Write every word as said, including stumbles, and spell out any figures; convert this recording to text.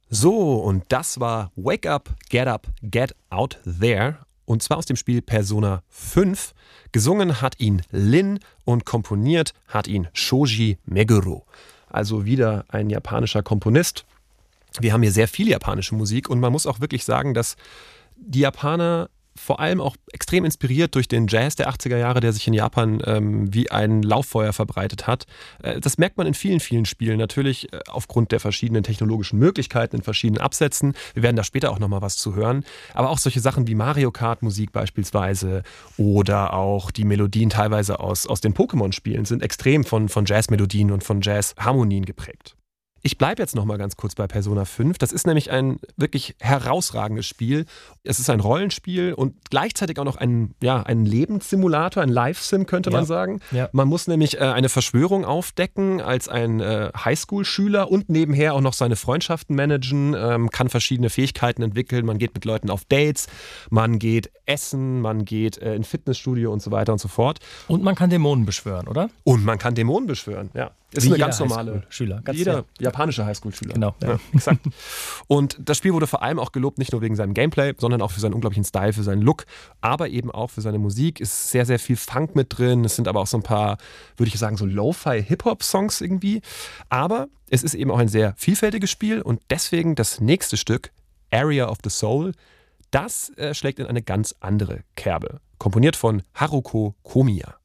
So, und das war Wake Up, Get Up, Get Out There. Und zwar aus dem Spiel Persona fünf. Gesungen hat ihn Lin und komponiert hat ihn Shoji Meguro. Also wieder ein japanischer Komponist. Wir haben hier sehr viel japanische Musik und man muss auch wirklich sagen, dass die Japaner vor allem auch extrem inspiriert durch den Jazz der achtziger Jahre, der sich in Japan ähm, wie ein Lauffeuer verbreitet hat. Äh, das merkt man in vielen, vielen Spielen. Natürlich äh, aufgrund der verschiedenen technologischen Möglichkeiten in verschiedenen Absätzen. Wir werden da später auch nochmal was zu hören. Aber auch solche Sachen wie Mario Kart Musik beispielsweise oder auch die Melodien teilweise aus, aus den Pokémon-Spielen sind extrem von, von Jazz-Melodien und von Jazz-Harmonien geprägt. Ich bleibe jetzt noch mal ganz kurz bei Persona fünf. Das ist nämlich ein wirklich herausragendes Spiel. Es ist ein Rollenspiel und gleichzeitig auch noch ein, ja, ein Lebenssimulator, ein Live-Sim könnte man Ja. sagen. Ja. Man muss nämlich äh, eine Verschwörung aufdecken als ein äh, Highschool-Schüler und nebenher auch noch seine Freundschaften managen, ähm, kann verschiedene Fähigkeiten entwickeln. Man geht mit Leuten auf Dates, man geht essen, man geht äh, in Fitnessstudio und so weiter und so fort. Und man kann Dämonen beschwören, oder? Und man kann Dämonen beschwören, ja. Ist Wie eine jeder ganz normale Highschool-Schüler. Ganz jeder ja. japanische Highschool-Schüler. Genau, ja. Ja, exakt. Und das Spiel wurde vor allem auch gelobt, nicht nur wegen seinem Gameplay, sondern auch für seinen unglaublichen Style, für seinen Look, aber eben auch für seine Musik. Ist sehr, sehr viel Funk mit drin. Es sind aber auch so ein paar, würde ich sagen, so Lo-Fi-Hip-Hop-Songs irgendwie. Aber es ist eben auch ein sehr vielfältiges Spiel und deswegen das nächste Stück, Area of the Soul, das äh, schlägt in eine ganz andere Kerbe. Komponiert von Haruko Komiya.